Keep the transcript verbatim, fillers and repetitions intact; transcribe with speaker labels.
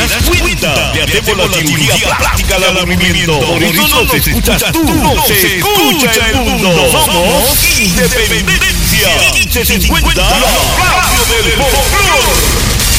Speaker 1: das cuenta. Te hacemos la cirugía plástica del aburrimiento. Por eso no te escuchas tú, no se escucha el mundo. Somos Independencia quince cincuenta, la radio del folclor.